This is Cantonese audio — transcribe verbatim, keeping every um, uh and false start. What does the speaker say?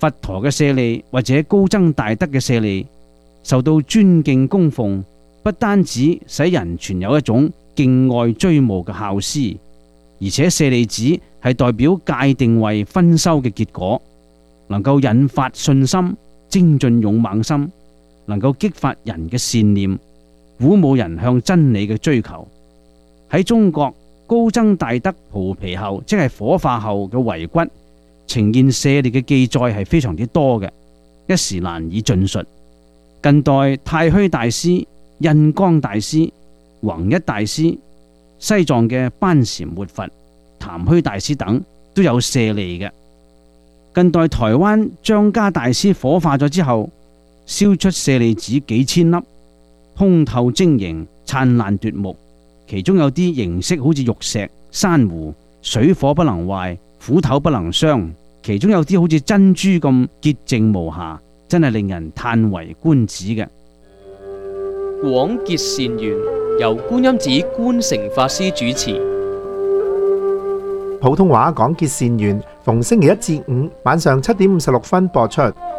佛陀嘅舍利或者高僧大德嘅舍利受到尊敬供奉，不單止使人存有一種敬愛追慕嘅孝思，而且舍利子係代表戒定慧分修嘅結果，能夠引發信心、精進勇猛心，能夠激發人嘅善念，鼓舞人向真理嘅追求。喺中國，高僧大德菩皮後，即係火化後嘅遺骨，呈現舍利嘅記載係非常之多嘅，一時難以盡述。近代太虛大師、印光大師、弘一大師、西藏嘅班禪活佛、倓虛大師等都有舍利嘅。近代台灣張家大師火化咗之後，燒出舍利子幾千粒，通透晶瑩，燦爛奪目。其中有啲形式好似玉石、珊瑚，水火不能壞，斧頭不能傷。其中有啲好似珍珠咁潔淨無瑕，真係令人嘆為觀止嘅。 廣結善緣，由觀音寺觀誠法師主持。 普通話廣結善緣，逢星期一至五晚上七點五十六分播出。